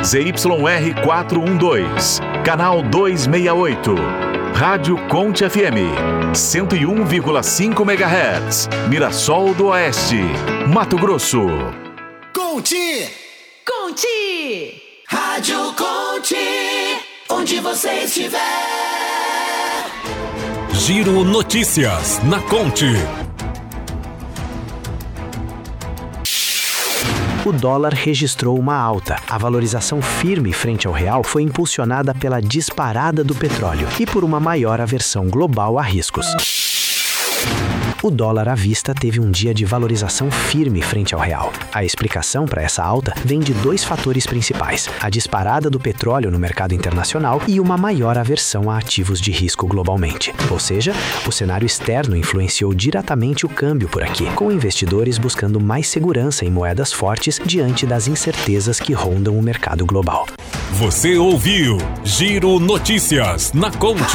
ZYR412, canal 268. Rádio Conte FM, 101,5 MHz, Mirassol do Oeste, Mato Grosso. Conte! Conte! Rádio Conte, onde você estiver. Giro Notícias na Conte. O dólar registrou uma alta. A valorização firme frente ao real foi impulsionada pela disparada do petróleo e por uma maior aversão global a riscos. O dólar à vista teve um dia de valorização firme frente ao real. A explicação para essa alta vem de dois fatores principais: a disparada do petróleo no mercado internacional e uma maior aversão a ativos de risco globalmente. Ou seja, o cenário externo influenciou diretamente o câmbio por aqui, com investidores buscando mais segurança em moedas fortes diante das incertezas que rondam o mercado global. Você ouviu Giro Notícias na Conte.